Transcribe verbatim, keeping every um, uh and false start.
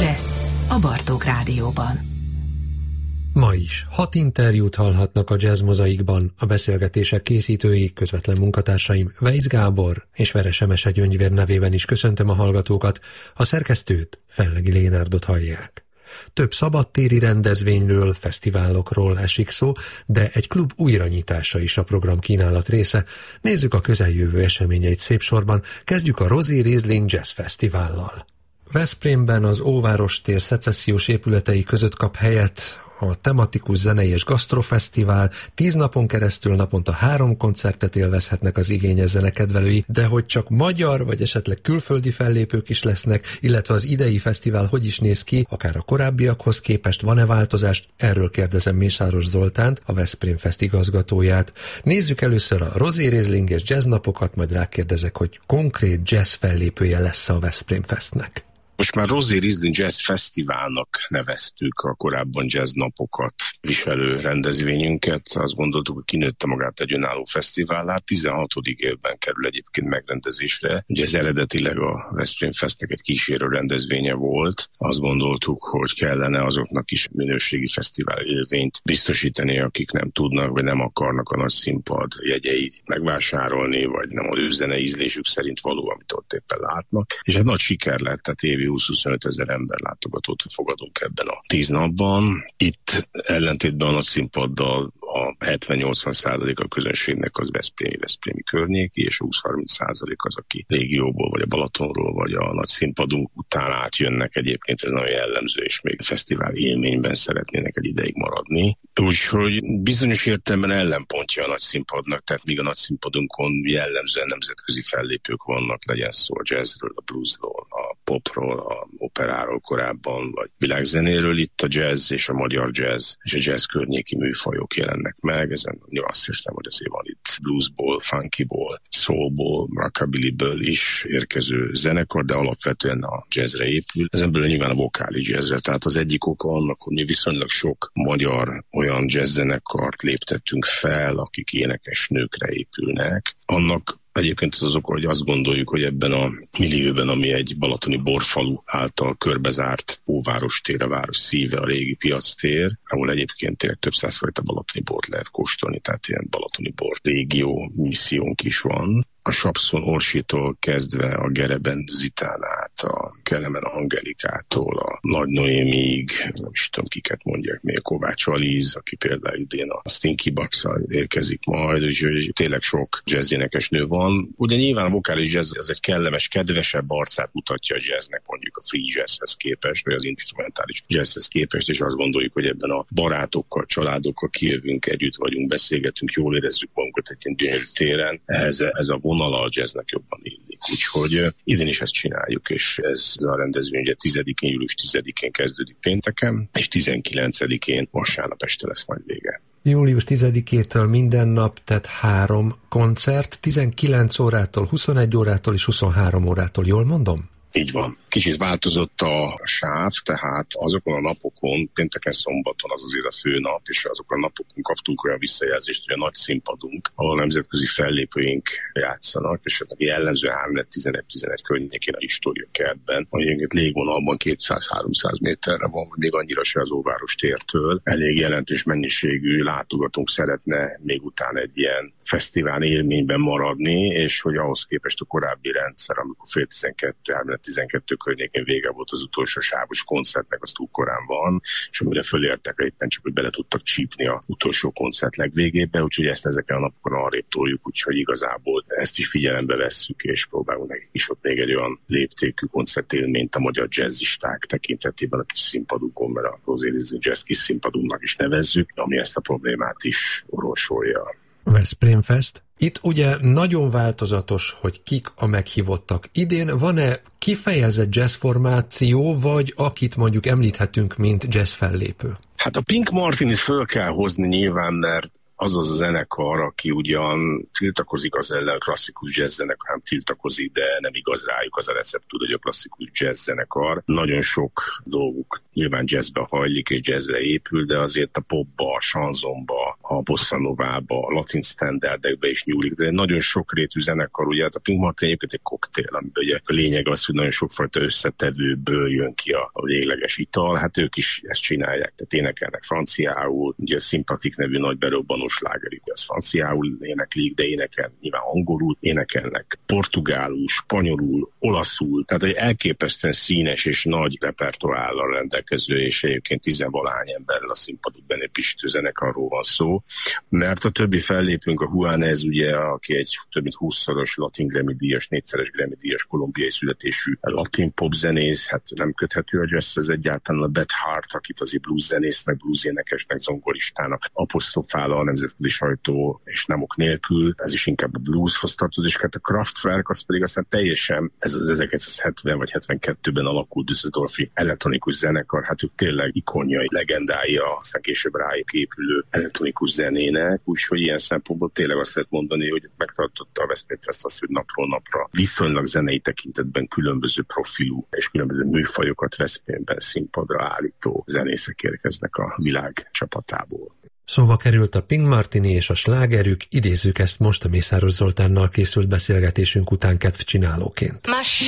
Jazz a Bartók Rádióban. Ma is hat interjút hallhatnak a Jazz Mozaikban. A beszélgetések készítői, közvetlen munkatársaim Weisz Gábor és Veres Emese Gyöngyvér nevében is köszöntöm a hallgatókat. A szerkesztőt, Fellegi Lénárdot hallják. Több szabadtéri rendezvényről, fesztiválokról esik szó, de egy klub újranyitása is a program kínálat része. Nézzük a közeljövő eseményeit szép sorban, kezdjük a Rosie Riesling Jazz Fesztivállal. Veszprémben az Óvárostér szecessziós épületei között kap helyet a tematikus zenei és gasztrofesztivál. Tíz napon keresztül naponta három koncertet élvezhetnek az igényes zenekedvelői, de hogy csak magyar vagy esetleg külföldi fellépők is lesznek, illetve az idei fesztivál hogy is néz ki, akár a korábbiakhoz képest van-e változás, erről kérdezem Mészáros Zoltánt, a Veszprém Fest igazgatóját. Nézzük először a Rosie Riesling és jazz napokat, majd rákérdezek, hogy konkrét jazz fellépője lesz a Veszprém Festnek. Most már Rosie Riesling Jazz Fesztiválnak neveztük a korábban jazz napokat viselő rendezvényünket. Azt gondoltuk, hogy kinőtte magát egy önálló fesztivállá. tizenhatodik évben kerül egyébként megrendezésre. Ugye ez eredetileg a Veszprém Festnek egy kísérő rendezvénye volt. Azt gondoltuk, hogy kellene azoknak is minőségi fesztivál élvényt biztosítani, akik nem tudnak, vagy nem akarnak a nagy színpad jegyeit megvásárolni, vagy nem az ő zenei ízlésük szerint való, amit ott éppen látnak. És egy nagy siker lett, tehát évi húsz-huszonöt ezer ember látogatót fogadunk ebben a tíz napban. Itt ellentétben a nagy színpaddal a hetven-nyolcvan százalék a közönségnek az veszprémi, veszprémi környéki, és húsz-harminc százalék az, aki régióból, vagy a Balatonról, vagy a nagy színpadunk után átjönnek. Egyébként ez nagyon jellemző, és még a fesztivál élményben szeretnének egy ideig maradni. Úgyhogy bizonyos értelemben ellenpontja a nagy színpadnak, tehát míg a nagy színpadunkon jellemzően nemzetközi fellépők vannak, legyen szó a jazzről, a bluesról, a popról, a operáról korábban, vagy világzenéről, itt a jazz és a magyar jazz és a jazz környéki műfajok jelennek meg. Ezen azt értem, hogy azért van itt bluesból, funkyból, soulból, rockabillyből is érkező zenekar, de alapvetően a jazzre épül. Ezenből nyilván a vokális jazzre. Tehát az egyik oka annak, hogy mi viszonylag sok magyar olyan jazz zenekart léptettünk fel, akik énekes nőkre épülnek. Annak egyébként az az oka, hogy azt gondoljuk, hogy ebben a millióben, ami egy balatoni borfalu által körbezárt Óvárostér, a város szíve, a régi piactér, ahol egyébként tényleg több százfajta balatoni bort lehet kóstolni, tehát ilyen balatoni bor régió missziónk is van. A Sapszon Orsitól kezdve a Gereben Zitán át, a Kelemen Angelikától, a Nagy Noémiig, nem is tudom kiket mondják még, Kovács Alíz, aki például idén a Stinky Bucks-al érkezik majd, úgyhogy tényleg sok jazzénekes nő van. Ugye nyilván a vokális jazz az egy kellemes, kedvesebb arcát mutatja a jazznek, mondjuk a free jazzhez képest, vagy az instrumentális jazzhez képest, és azt gondoljuk, hogy ebben a barátokkal, családokkal kijövünk, együtt vagyunk, beszélgetünk, jól érezzük magunkat egy ilyen gyönyörű téren. Ez, ez a vonala a jazznek jobban illik. Úgyhogy uh, idén is ezt csináljuk, és ez a rendezvény ugye tizedikén, július tizedikén kezdődik pénteken, és tizenkilencedikén vasárnap este lesz majd vége. július tizedikétől minden nap, tehát három koncert, tizenkilenc órától, huszonegy órától és huszonhárom órától, jól mondom? Így van. Kicsit változott a sáv, tehát azokon a napokon, pénteken, szombaton az azért a fő nap, és azokon a napokon kaptunk olyan visszajelzést, hogy a nagy színpadunk, ahol nemzetközi fellépőink játszanak, és hát jellemzően három-tizenegy környékén a História kertben, hogy légvonalban kétszáz-háromszáz méterre van, vagy még annyira se az Óvárostértől. Elég jelentős mennyiségű látogatónk szeretne még utána egy ilyen fesztivál élményben maradni, és hogy ahhoz képest a korábbi rendszer, amikor fél tizenkettő, három tizenkettő környékén vége volt az utolsó sávos koncertnek, az túl korán van, és amire fölértek, éppen csak, hogy bele tudtak csípni az utolsó koncert legvégébe, úgyhogy ezt ezeken a napokon arrébb toljuk, úgyhogy igazából ezt is figyelembe vesszük, és próbálunk nekik is ott még egy olyan léptékű koncertélményt a magyar jazzisták tekintetében a kis színpadunkon, mert a Rosie Riesling Jazz kis színpadunknak is nevezzük, ami ezt a problémát is orvosolja. Veszprém Fest. Itt ugye nagyon változatos, hogy kik a meghívottak. Idén van-e kifejezett jazz formáció, vagy akit mondjuk említhetünk, mint jazz fellépő? Hát a Pink Martinit föl kell hozni nyilván, mert az az a zenekar, aki ugyan tiltakozik az ellen, klasszikus jazz zenekar, nem tiltakozik, de nem igaz rájuk az a receptúr, hogy a klasszikus jazz zenekar. Nagyon sok dolguk nyilván jazzbe hajlik és jazzre épül, de azért a popba, a chanzonba, a bossa novába, a latin standardekbe is nyúlik, de egy nagyon sokrétű zenekar, ugye hát a Pink Martin egyébként egy koktél, amiben ugye a lényeg az, hogy nagyon sokfajta összetevőből jön ki a, a végleges ital, hát ők is ezt csinálják, tehát énekelnek franciául, ugye a Sympathique nevű nagy berobbanó slágerük, az franciául éneklik, de énekel nyilván angolul, énekelnek portugálul, spanyolul, olaszul, tehát egy elképesztően színes és nagy repertoállal rendelkező, és egyébként tizenvalahány emberrel a színpadot benépistő zenekarról van szó, mert a többi fellépünk, a Juanes, ugye, aki egy több mint húszszoros latin Grammy-díjas, négyszeres Grammy-díjas kolumbiai születésű latin pop zenész, hát nem köthető a jazzhez egyáltalán, a Beth Hart, akit azért blues zenésznek, blues énekesnek, zongoristának apostrofál a nemzetközi sajtó, és nem ok nélkül, ez is inkább a blueshoz tartozik, és hát a Kraftwerk az pedig aztán teljesen, ez az ezerkilencszázhetven vagy hetvenkettőben alakult Düsseldorfi elektronikus zenekar, hát ők tényleg ikonjai, legendája, aztán később rájuk épülő elektronikus zenének, úgyhogy ilyen szempontból tényleg azt lehet mondani, hogy megtartotta a Veszprém Fest azt, hogy napról napra viszonylag zenei tekintetben különböző profilú és különböző műfajokat Veszprémben színpadra állító zenészek érkeznek a világ csapatából. Szóba került a Pink Martini és a slágerük, idézzük ezt most a Mészáros Zoltánnal készült beszélgetésünk után kedvcsinálóként.